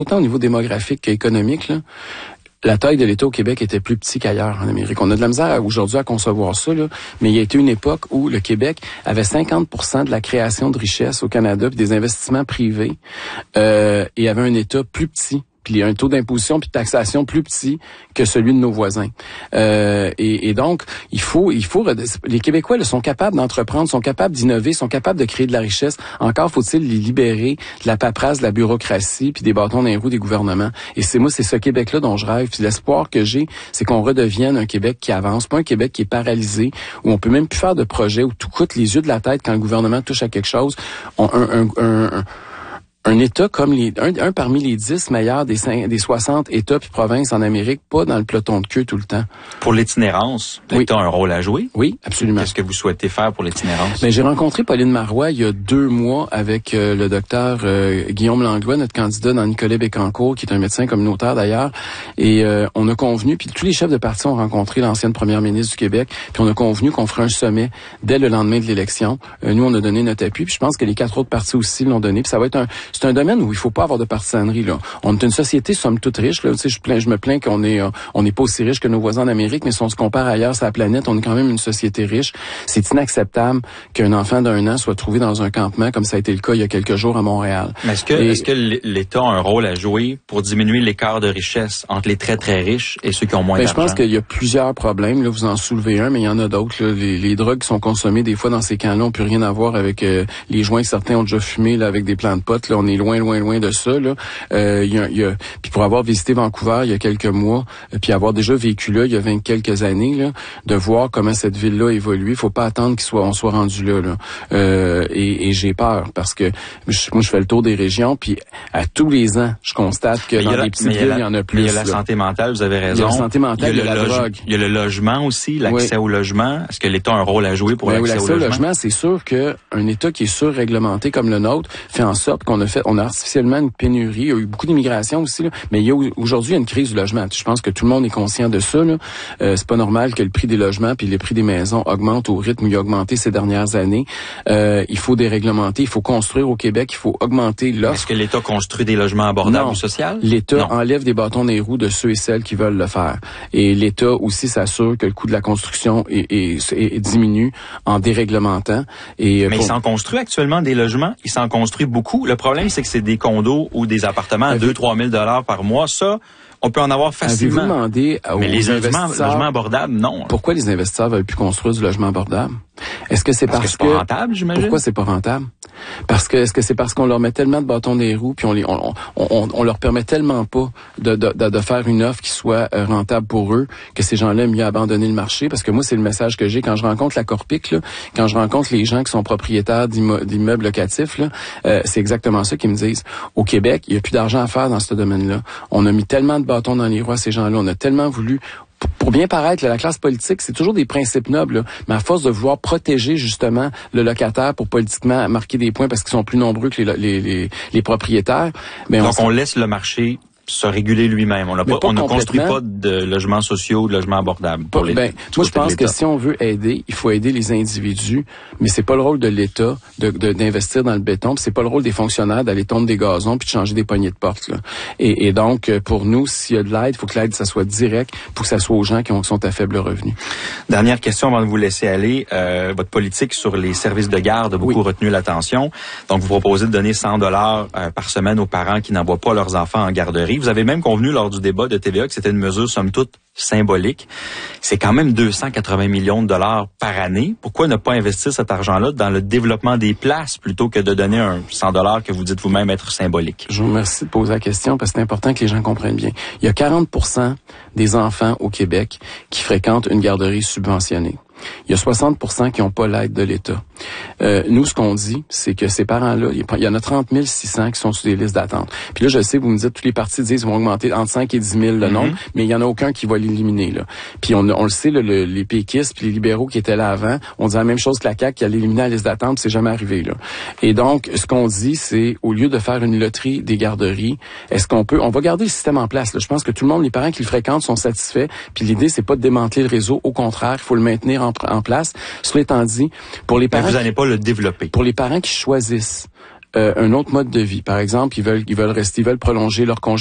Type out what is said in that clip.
autant au niveau démographique qu'économique, là, la taille de l'État au Québec était plus petit qu'ailleurs en Amérique. On a de la misère aujourd'hui à concevoir ça, là, mais il y a été une époque où le Québec avait 50% de la création de richesse au Canada, puis des investissements privés, et avait un État plus petit. Puis il y a un taux d'imposition puis de taxation plus petit que celui de nos voisins. Et donc, il faut les Québécois là, sont capables d'entreprendre, sont capables d'innover, sont capables de créer de la richesse. Encore faut-il les libérer de la paperasse, de la bureaucratie puis des bâtons dans les roues des gouvernements. Et c'est ce Québec-là dont je rêve. Puis l'espoir que j'ai, c'est qu'on redevienne un Québec qui avance, pas un Québec qui est paralysé, où on peut même plus faire de projets, où tout coûte les yeux de la tête quand le gouvernement touche à quelque chose. Un État comme un parmi les 10 meilleurs des 60 États puis provinces en Amérique, pas dans le peloton de queue tout le temps. Pour l'itinérance, l'État a un rôle à jouer? Oui, absolument. Qu'est-ce que vous souhaitez faire pour l'itinérance? J'ai rencontré Pauline Marois il y a 2 mois avec le docteur Guillaume Langlois, notre candidat dans Nicolet-Bécancour, qui est un médecin communautaire d'ailleurs, et on a convenu, puis tous les chefs de parti ont rencontré l'ancienne première ministre du Québec, puis on a convenu qu'on ferait un sommet dès le lendemain de l'élection. Nous, on a donné notre appui, puis je pense que les 4 autres partis aussi l'ont donné, puis ça va être c'est un domaine où il faut pas avoir de partisanerie, là. On est une société, somme toute riche, là. Tu sais, je me plains qu'on est pas aussi riche que nos voisins en Amérique, mais si on se compare ailleurs sur la planète, on est quand même une société riche. C'est inacceptable qu'un enfant d'1 an soit trouvé dans un campement, comme ça a été le cas il y a quelques jours à Montréal. Mais est-ce que l'État a un rôle à jouer pour diminuer l'écart de richesse entre les très, très riches et ceux qui ont moins d'argent? Je pense qu'il y a plusieurs problèmes. Là, vous en soulevez un, mais il y en a d'autres. Là. Les drogues qui sont consommées, des fois, dans ces camps-là, n'ont plus rien à voir avec les joints que certains ont déjà fumés là, avec des plants de potes. Là, on est loin de ça. Là. Puis pour avoir visité Vancouver il y a quelques mois, puis avoir déjà vécu là il y a 20 quelques années, là, de voir comment cette ville-là évolue, il faut pas attendre on soit rendu là. Et j'ai peur parce que moi je fais le tour des régions, puis à tous les ans, je constate que dans les petites villes, il y en a plus. Il y a la santé mentale, vous avez raison. Il y a la santé mentale, il y a la drogue. Il y a le logement aussi, l'accès au logement. Est-ce que l'État a un rôle à jouer pour l'accès au logement? C'est sûr qu'un État qui est surréglementé comme le nôtre fait en sorte qu'on a artificiellement une pénurie. Il y a eu beaucoup d'immigration aussi, là, mais aujourd'hui, il y a une crise du logement. Je pense que tout le monde est conscient de ça. Là. C'est pas normal que le prix des logements puis les prix des maisons augmentent au rythme où il a augmenté ces dernières années. Il faut déréglementer, il faut construire au Québec, il faut augmenter l'offre. Est-ce que l'État construit des logements abordables ou sociaux? L'État enlève des bâtons des roues de ceux et celles qui veulent le faire. Et l'État aussi s'assure que le coût de la construction est diminue en déréglementant. Mais il s'en construit actuellement des logements. Il s'en construit beaucoup. Le problème, c'est que c'est des condos ou des appartements à 2-3 000 $ par mois. Ça, on peut en avoir facilement. Avez-vous demandé mais les logements abordables, non. Pourquoi les investisseurs veulent plus construire du logement abordable? Est-ce que c'est parce que c'est pas rentable, j'imagine? Pourquoi c'est pas rentable? Est-ce que c'est parce qu'on leur met tellement de bâtons dans les roues puis on leur permet tellement pas de faire une offre qui soit rentable pour eux que ces gens-là aiment mieux abandonner le marché? Parce que moi, c'est le message que j'ai quand je rencontre la Corpic, là, quand je rencontre les gens qui sont propriétaires d'immeubles locatifs, là, c'est exactement ça qu'ils me disent. Au Québec, il y a plus d'argent à faire dans ce domaine-là. On a mis tellement de bâtons dans les roues à ces gens-là. On a tellement voulu. Pour bien paraître, la classe politique, c'est toujours des principes nobles, là, mais à force de vouloir protéger justement le locataire pour politiquement marquer des points parce qu'ils sont plus nombreux que les propriétaires. Donc on laisse le marché se réguler lui-même. On ne construit pas de logements sociaux, de logements abordables. Moi, je pense que si on veut aider, il faut aider les individus, mais c'est pas le rôle de l'État d'investir dans le béton, puis c'est pas le rôle des fonctionnaires d'aller tondre des gazons puis de changer des poignées de porte. Là. Et donc, pour nous, s'il y a de l'aide, il faut que l'aide, ça soit direct, pour que ça soit aux gens qui sont à faible revenu. Dernière question avant de vous laisser aller. Votre politique sur les services de garde a beaucoup retenu l'attention. Donc, vous proposez de donner 100 $ par semaine aux parents qui n'envoient pas leurs enfants en garderie. Vous avez même convenu lors du débat de TVA que c'était une mesure, somme toute, symbolique. C'est quand même 280 millions de dollars par année. Pourquoi ne pas investir cet argent-là dans le développement des places plutôt que de donner un 100 $ que vous dites vous-même être symbolique? Je vous remercie de poser la question parce que c'est important que les gens comprennent bien. Il y a 40% des enfants au Québec qui fréquentent une garderie subventionnée. Il y a 60% qui n'ont pas l'aide de l'État. Nous, ce qu'on dit, c'est que ces parents-là, il y en a 30 600 qui sont sur des listes d'attente. Puis là, je sais, vous me dites, tous les partis disent qu'ils vont augmenter entre 5 et 10 000 le nombre, mais il y en a aucun qui va l'éliminer. Là. Puis on le sait, là, les péquistes puis les libéraux qui étaient là avant, on dit la même chose que la CAQ qui allait éliminer la liste d'attente, puis c'est jamais arrivé. Là. Et donc, ce qu'on dit, c'est, au lieu de faire une loterie des garderies, on va garder le système en place. Là. Je pense que tout le monde, les parents qui le fréquentent sont satisfaits, puis l'idée, c'est pas de démanteler le réseau. Au contraire, il faut le maintenir en place. Cela étant dit, pour les parents... Mais vous n'allez pas le développer. Pour les parents qui choisissent un autre mode de vie. Par exemple, ils veulent prolonger leur congé